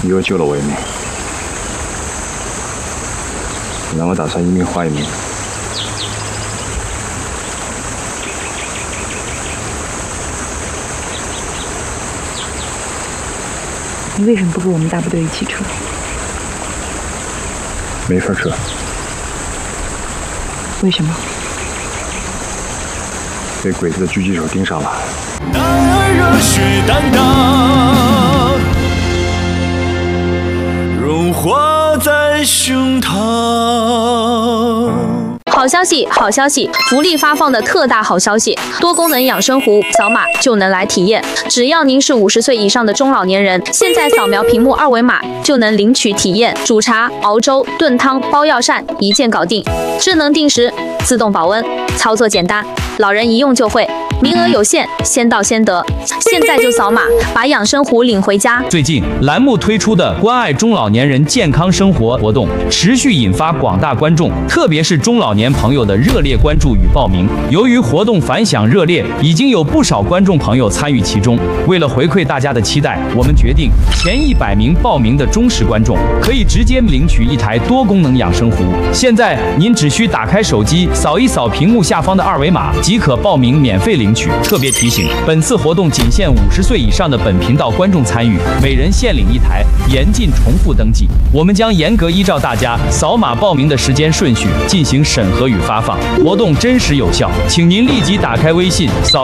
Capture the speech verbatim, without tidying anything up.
你又救了我一命，然后打算一命换一命。 你为什么不跟我们大部队一起撤？ 没法撤。 为什么？ 被鬼子的狙击手盯上了。 男儿热血担当，融化在胸膛。 好消息，好消息！福利发放的特大好消息，多功能养生壶，扫码就能来体验。只要您是五十岁以上的中老年人，现在扫描屏幕二维码就能领取体验。煮茶、熬粥、炖汤、包药膳，一键搞定。智能定时，自动保温，操作简单，老人一用就会。名额有限，先到先得。现在就扫码，把养生壶领回家。 最近栏目推出的关爱中老年人健康生活活动，持续引发广大观众，特别是中老年朋友的热烈关注与报名。由于活动反响热烈，已经有不少观众朋友参与其中。为了回馈大家的期待，我们决定前一百名报名的忠实观众可以直接领取一台多功能养生壶。现在您只需打开手机，扫一扫屏幕下方的二维码，即可报名免费领取。特别提醒，本次活动仅限五十岁以上的本频道观众参与，每人限领一台，严禁重复登记。我们将严格依照大家扫码报名的时间顺序进行审核与发放，活动真实有效，请您立即打开微信扫